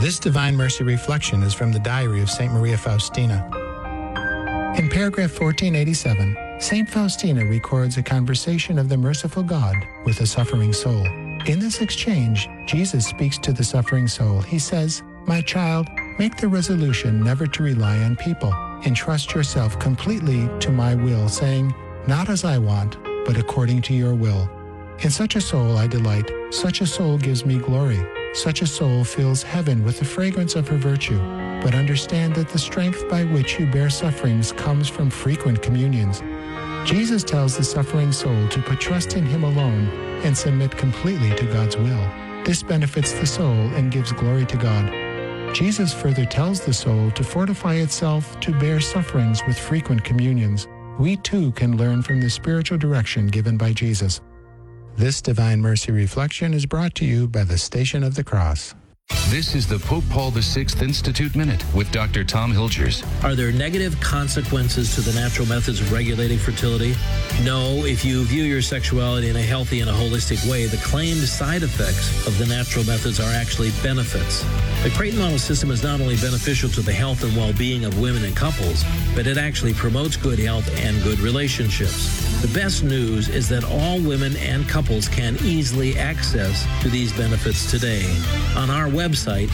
This Divine Mercy reflection is from the Diary of St. Maria Faustina. In paragraph 1487, St. Faustina records a conversation of the merciful God with a suffering soul. In this exchange, Jesus speaks to the suffering soul. He says, "My child, make the resolution never to rely on people. Entrust yourself completely to my will, saying, 'Not as I want, but according to your will.' In such a soul I delight. Such a soul gives me glory. Such a soul fills heaven with the fragrance of her virtue. But understand that the strength by which you bear sufferings comes from frequent communions." Jesus tells the suffering soul to put trust in him alone and submit completely to God's will. This benefits the soul and gives glory to God. Jesus further tells the soul to fortify itself to bear sufferings with frequent communions. We too can learn from the spiritual direction given by Jesus. This Divine Mercy reflection is brought to you by the Station of the Cross. This is the Pope Paul VI Institute Minute with Dr. Tom Hilgers. Are there negative consequences to the natural methods of regulating fertility? No, if you view your sexuality in a healthy and a holistic way, the claimed side effects of the natural methods are actually benefits. The Creighton model system is not only beneficial to the health and well-being of women and couples, but it actually promotes good health and good relationships. The best news is that all women and couples can easily access to these benefits today. On our website,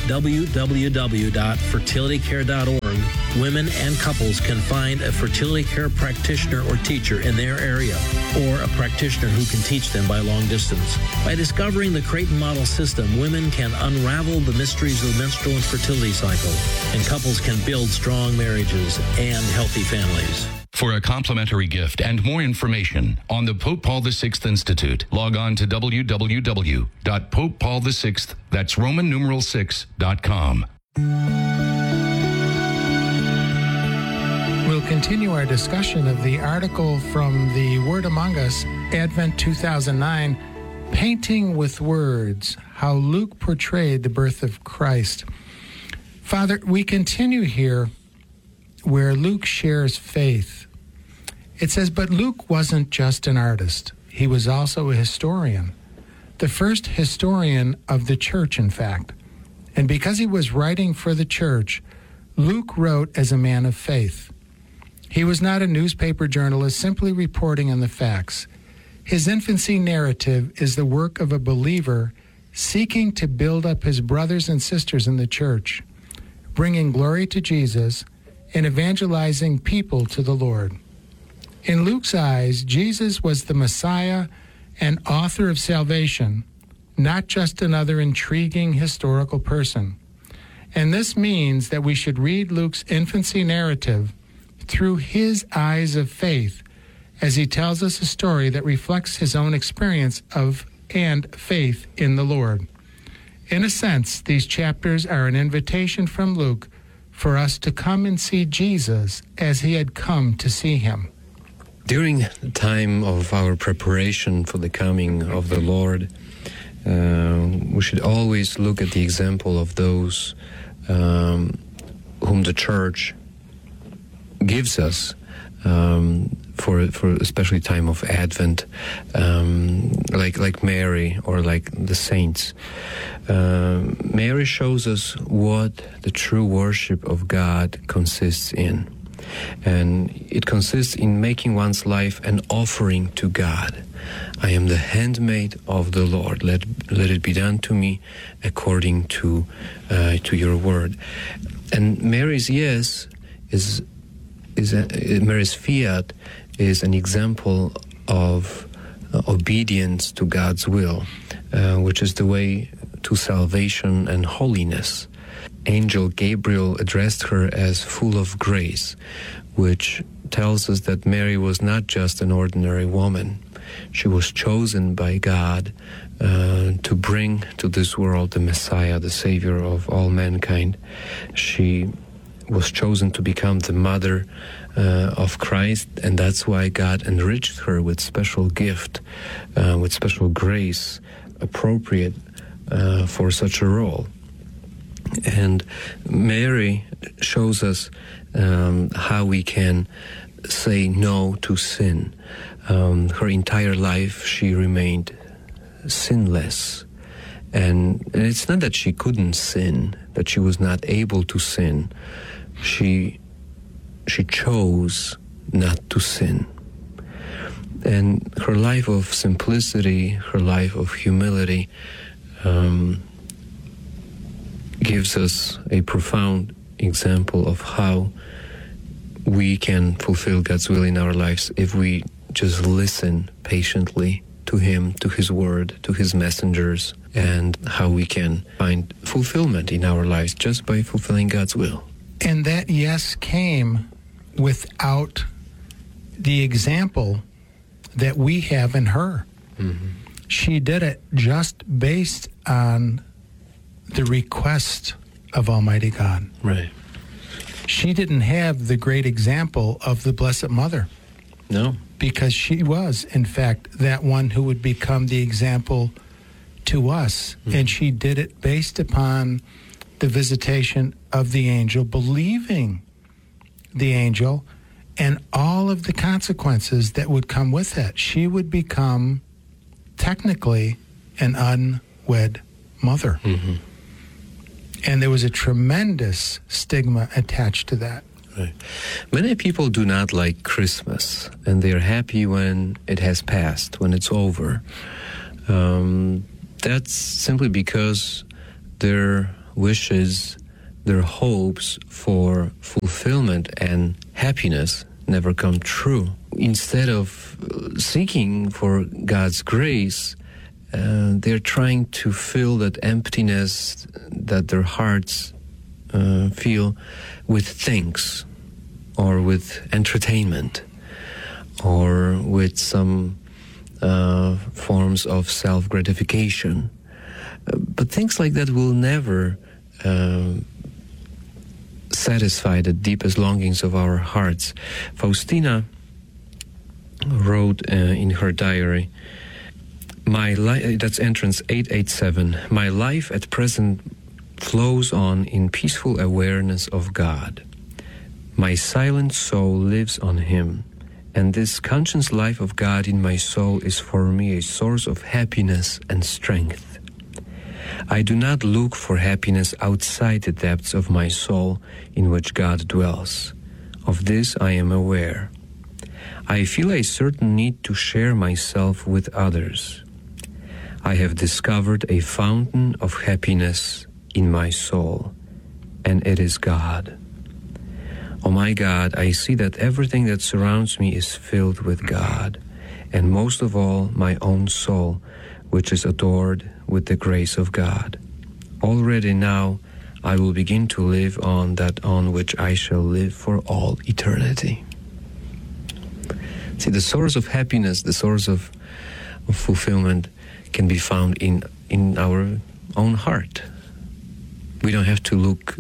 www.fertilitycare.org, women and couples can find a fertility care practitioner or teacher in their area, or a practitioner who can teach them by long distance. By discovering the Creighton model system, women can unravel the mysteries of the menstrual and fertility cycle, and couples can build strong marriages and healthy families. For a complimentary gift and more information on the Pope Paul VI Institute, log on to www.popepaul6, that's Roman numeral 6.com. We'll continue our discussion of the article from the Word Among Us, Advent 2009, Painting with Words, How Luke Portrayed the Birth of Christ. Father, we continue here where Luke shares faith. It says, but Luke wasn't just an artist. He was also a historian. The first historian of the church, in fact. And because he was writing for the church, Luke wrote as a man of faith. He was not a newspaper journalist simply reporting on the facts. His infancy narrative is the work of a believer seeking to build up his brothers and sisters in the church, bringing glory to Jesus and evangelizing people to the Lord. In Luke's eyes, Jesus was the Messiah and author of salvation, not just another intriguing historical person. And this means that we should read Luke's infancy narrative through his eyes of faith as he tells us a story that reflects his own experience of and faith in the Lord. In a sense, these chapters are an invitation from Luke for us to come and see Jesus as he had come to see him. During the time of our preparation for the coming of the Lord, we should always look at the example of those whom the Church gives us for especially time of Advent, like Mary or like the saints. Mary shows us what the true worship of God consists in. And it consists in making one's life an offering to God. I am the handmaid of the Lord. Let it be done to me according to your word. And Mary's yes Mary's fiat is an example of obedience to God's will, which is the way to salvation and holiness. Angel Gabriel addressed her as full of grace, which tells us that Mary was not just an ordinary woman. She was chosen by God to bring to this world the Messiah, the Savior of all mankind. She was chosen to become the mother of Christ, and that's why God enriched her with special gift, with special grace appropriate for such a role. And Mary shows us how we can say no to sin. Her entire life she remained sinless, And it's not that she couldn't sin, that she was not able to sin. She chose not to sin. And her life of simplicity, her life of humility, gives us a profound example of how we can fulfill God's will in our lives if we just listen patiently to Him, to His Word, to His messengers, and how we can find fulfillment in our lives just by fulfilling God's will. And that yes came without the example that we have in her. Mm-hmm. She did it just based on the request of Almighty God. Right. She didn't have the great example of the Blessed Mother. No. Because she was, in fact, that one who would become the example to us. Mm-hmm. And she did it based upon the visitation of the angel, believing the angel, and all of the consequences that would come with it. She would become, technically, an unwed mother. Mm-hmm. And there was a tremendous stigma attached to that. Right. Many people do not like Christmas, and they're happy when it has passed, when it's over. That's simply because their wishes, their hopes for fulfillment and happiness never come true. Instead of seeking for God's grace, they're trying to fill that emptiness that their hearts feel with things, or with entertainment, or with some forms of self-gratification. But things like that will never satisfy the deepest longings of our hearts. Faustina wrote in her diary, that's entrance 887, "My life at present flows on in peaceful awareness of God. My silent soul lives on Him, and this conscious life of God in my soul is for me a source of happiness and strength. I do not look for happiness outside the depths of my soul in which God dwells. Of this I am aware. I feel a certain need to share myself with others. I have discovered a fountain of happiness in my soul, and it is God. Oh my God, I see that everything that surrounds me is filled with God, and most of all my own soul, which is adored with the grace of God. Already now I will begin to live on that on which I shall live for all eternity." See, the source of happiness, the source of fulfillment can be found in our own heart. We don't have to look,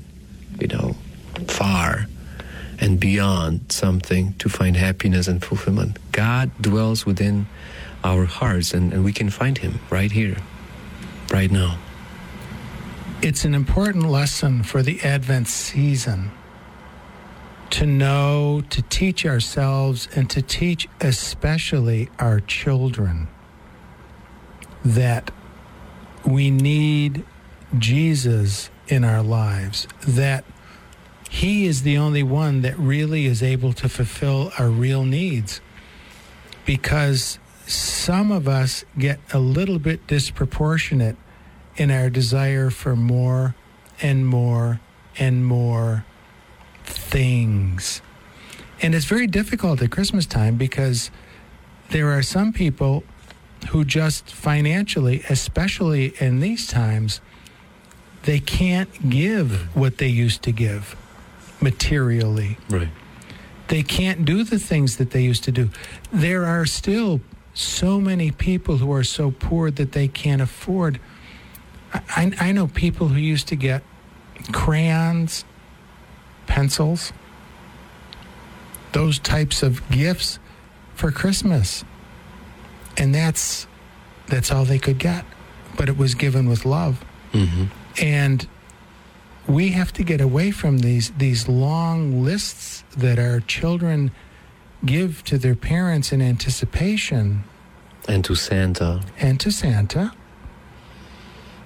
far and beyond something to find happiness and fulfillment. God dwells within our hearts, and we can find Him right here, right now. It's an important lesson for the Advent season to know, to teach ourselves, and to teach especially our children that we need Jesus in our lives, that He is the only one that really is able to fulfill our real needs, because some of us get a little bit disproportionate in our desire for more and more and more things. And it's very difficult at Christmas time because there are some people who just financially, especially in these times, they can't give what they used to give materially. Right. They can't do the things that they used to do. There are still so many people who are so poor that they can't afford. I know people who used to get crayons, pencils, those types of gifts for Christmas. And that's all they could get. But it was given with love. Mm-hmm. And we have to get away from these long lists that our children give to their parents in anticipation. And to Santa.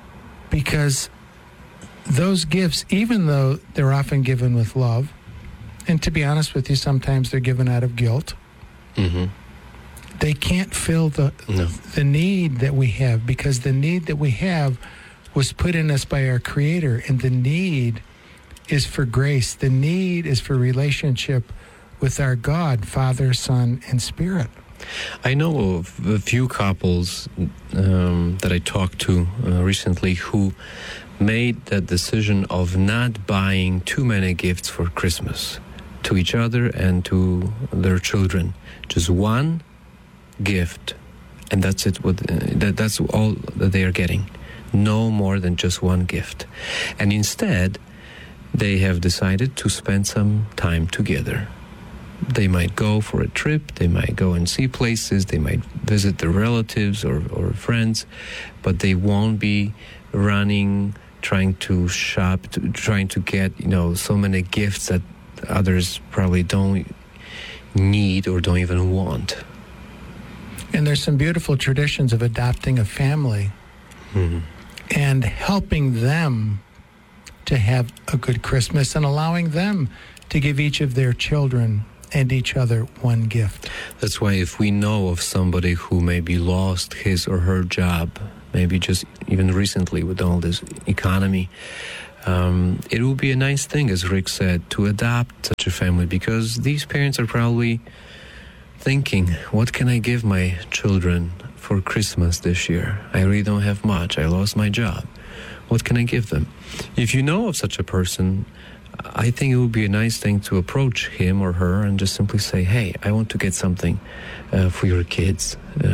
because those gifts, even though they're often given with love, and to be honest with you, sometimes they're given out of guilt, they can't fill the need that we have, because the need that we have was put in us by our Creator, and the need is for grace. The need is for relationship with our God, Father, Son, and Spirit. I know of a few couples that I talked to recently who made that decision of not buying too many gifts for Christmas to each other and to their children. Just one gift, and that's it. That's all that they are getting. No more than just one gift. And instead, they have decided to spend some time together. They might go for a trip, they might go and see places, they might visit their relatives or friends, but they won't be running, trying to shop, trying to get, so many gifts that others probably don't need or don't even want. And there's some beautiful traditions of adopting a family and helping them to have a good Christmas and allowing them to give each of their children and each other one gift. That's why if we know of somebody who maybe lost his or her job, maybe just even recently with all this economy, it will be a nice thing, as Rick said, to adopt such a family, because these parents are probably thinking, what can I give my children for Christmas this year? I really don't have much. I lost my job. What can I give them? If you know of such a person, I think it would be a nice thing to approach him or her and just simply say, hey, I want to get something for your kids.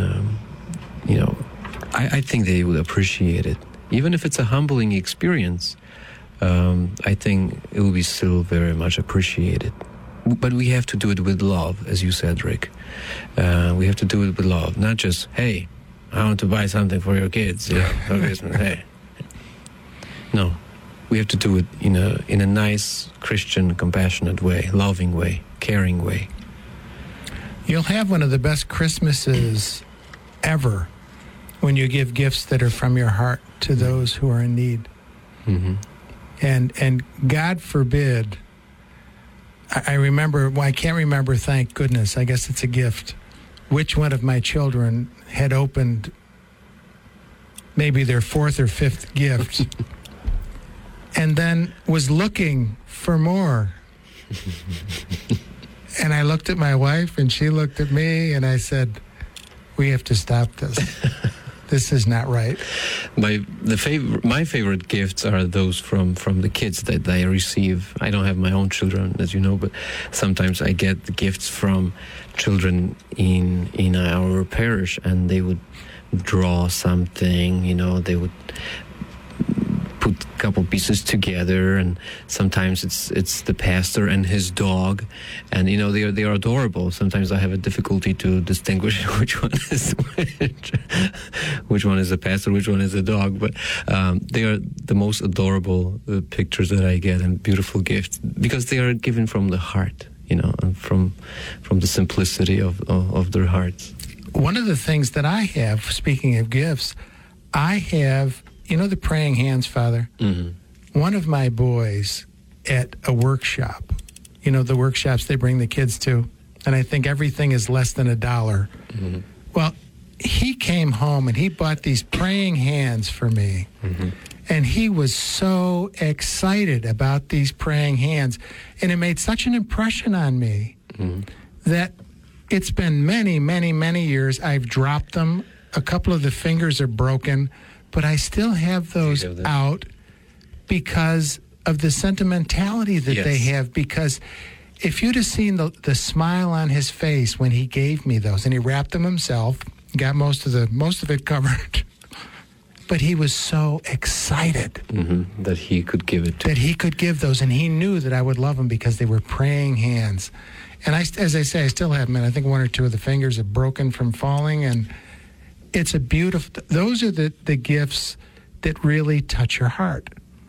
I think they would appreciate it. Even if it's a humbling experience, I think it will be still very much appreciated. But we have to do it with love, as you said, Rick. We have to do it with love, not just, hey, I want to buy something for your kids. Yeah, for Christmas. Hey. No. We have to do it in a nice, Christian, compassionate way, loving way, caring way. You'll have one of the best Christmases ever when you give gifts that are from your heart to those who are in need. And God forbid, I can't remember, thank goodness, I guess it's a gift, which one of my children had opened maybe their fourth or fifth gift and then was looking for more. And I looked at my wife and she looked at me and I said, we have to stop this. This is not right. My favorite gifts are those from the kids that I receive. I don't have my own children, as you know, but sometimes I get gifts from children in our parish, and they would draw something. They would put a couple pieces together, and sometimes it's the pastor and his dog, and they are adorable. Sometimes I have a difficulty to distinguish which one is which one is the pastor, which one is the dog. But they are the most adorable pictures that I get, and beautiful gifts, because they are given from the heart, and from the simplicity of their hearts. One of the things that I have, speaking of gifts, I have. The praying hands, Father? One of my boys at a workshop, the workshops they bring the kids to, and I think everything is less than $1. Well, he came home and he bought these praying hands for me. And he was so excited about these praying hands. And it made such an impression on me that it's been many, many, many years. I've dropped them. A couple of the fingers are broken. But I still have those out because of the sentimentality that they have. Because if you'd have seen the smile on his face when he gave me those, and he wrapped them himself, got most of it covered, but he was so excited that he could give it to that he could give those, and he knew that I would love them because they were praying hands. And as I say, I still have them, and I think one or two of the fingers are broken from falling, and it's a beautiful. Those are the gifts that really touch your heart.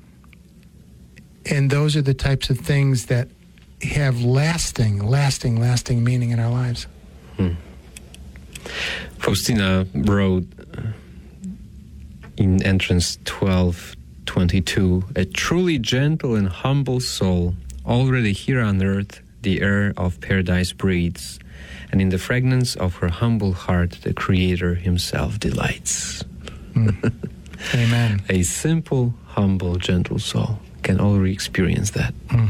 And those are the types of things that have lasting meaning in our lives. Faustina wrote, in entrance 12:22, a truly gentle and humble soul, already here on earth the air of paradise breathes, and in the fragrance of her humble heart the Creator himself delights. Amen. A simple, humble, gentle soul can already experience that.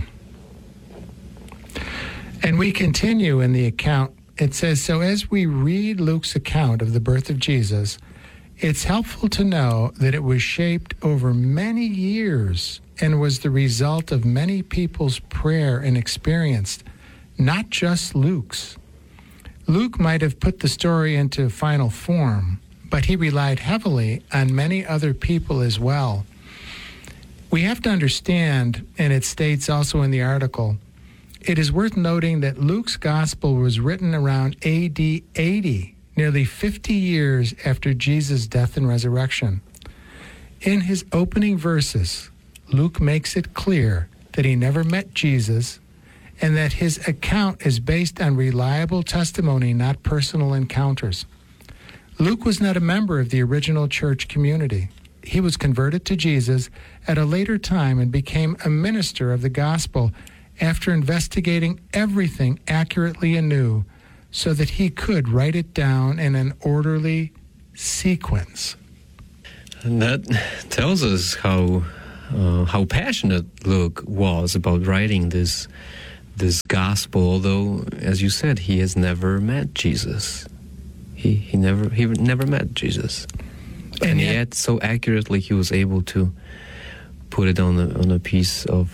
And we continue in the account. It says, so as we read Luke's account of the birth of Jesus, it's helpful to know that it was shaped over many years and was the result of many people's prayer and experience, not just Luke's. Luke might have put the story into final form, but he relied heavily on many other people as well. We have to understand, and it states also in the article, it is worth noting that Luke's gospel was written around AD 80, nearly 50 years after Jesus' death and resurrection. In his opening verses, Luke makes it clear that he never met Jesus and that his account is based on reliable testimony, not personal encounters. Luke was not a member of the original church community. He was converted to Jesus at a later time and became a minister of the gospel after investigating everything accurately anew so that he could write it down in an orderly sequence. And that tells us how passionate Luke was about writing this gospel, although, as you said, he has never met Jesus. He never met Jesus. And yet so accurately he was able to put it on a piece of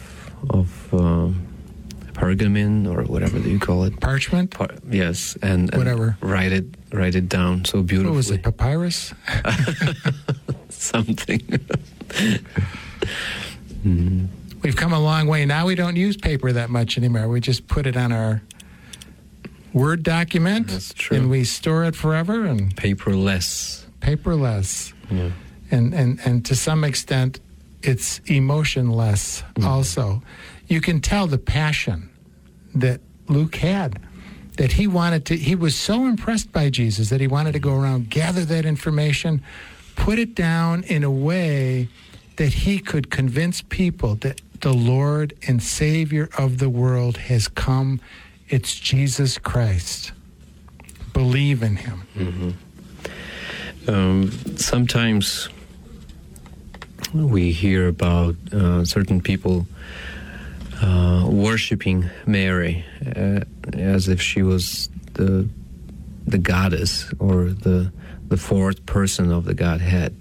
pergamon or whatever you call it. Parchment? Yes, and whatever. Write it down so beautifully. What was it, papyrus? Something. We've come a long way. Now we don't use paper that much anymore. We just put it on our Word document. That's true. And we store it forever. And paperless. Yeah. And to some extent, it's emotionless also. You can tell the passion that Luke had, that he was so impressed by Jesus that he wanted to go around, gather that information, put it down in a way that he could convince people that the Lord and Savior of the world has come. It's Jesus Christ. Believe in him. Sometimes we hear about certain people worshiping Mary as if she was the goddess or the fourth person of the Godhead.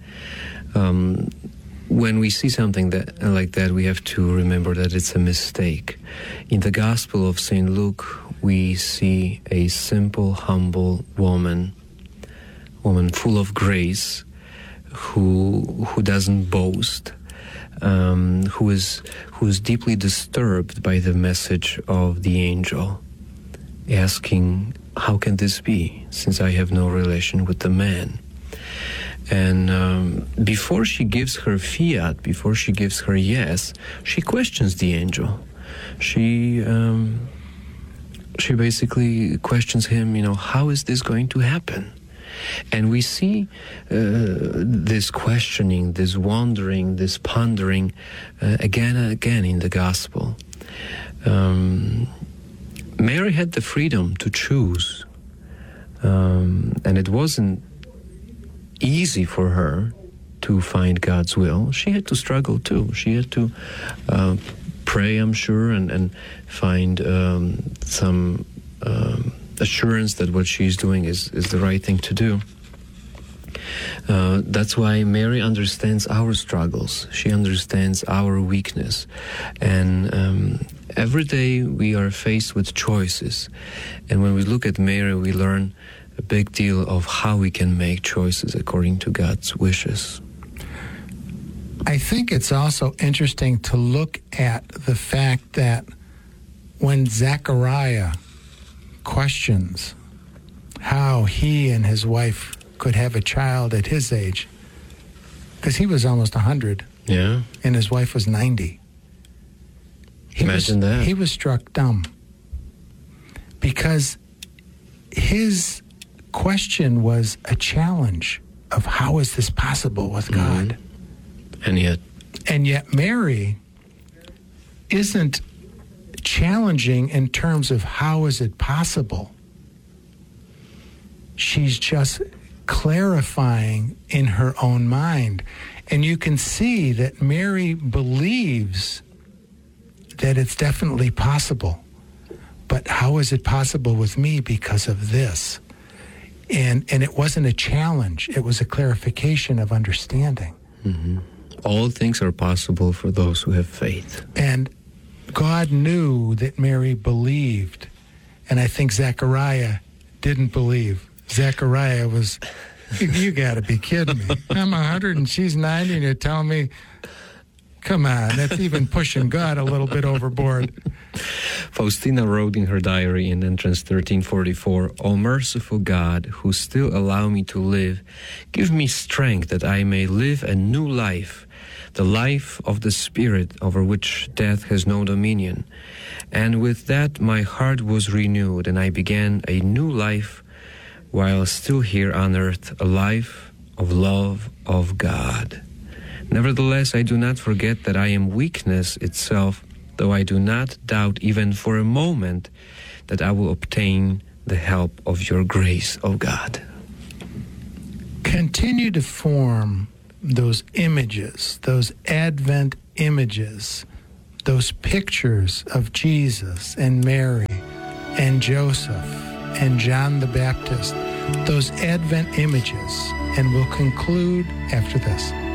When we see something like that, we have to remember that it's a mistake. In the Gospel of St. Luke, we see a simple, humble woman full of grace, who doesn't boast, who is deeply disturbed by the message of the angel, asking, "How can this be, since I have no relation with the man?" And before she gives her fiat, before she gives her yes, she questions the angel. She basically questions him, how is this going to happen? And we see this questioning, this wondering, this pondering again and again in the Gospel. Mary had the freedom to choose, and it wasn't easy for her to find God's will. She had to struggle too. She had to pray, I'm sure, and find some assurance that what she's doing is the right thing to do. That's why Mary understands our struggles. She understands our weakness. And every day we are faced with choices. And when we look at Mary, we learn a big deal of how we can make choices according to God's wishes. I think it's also interesting to look at the fact that when Zechariah questions how he and his wife could have a child at his age, because he was almost 100, yeah, and his wife was 90. Imagine that. He was struck dumb because his question was a challenge of how is this possible with God? And yet Mary isn't challenging in terms of how is it possible. She's just clarifying in her own mind. And you can see that Mary believes that it's definitely possible. But how is it possible with me because of this? And it wasn't a challenge. It was a clarification of understanding. Mm-hmm. All things are possible for those who have faith. And God knew that Mary believed. And I think Zechariah didn't believe. Zechariah was, you got to be kidding me. I'm 100 and she's 90 and you're telling me, come on, that's even pushing God a little bit overboard. Faustina wrote in her diary in entrance 1344, O merciful God, who still allow me to live, give me strength that I may live a new life, the life of the Spirit over which death has no dominion. And with that my heart was renewed, and I began a new life while still here on earth, a life of love of God. Nevertheless, I do not forget that I am weakness itself, though I do not doubt even for a moment that I will obtain the help of your grace, O God. Continue to form those images, those Advent images, those pictures of Jesus and Mary and Joseph and John the Baptist, those Advent images, and we'll conclude after this.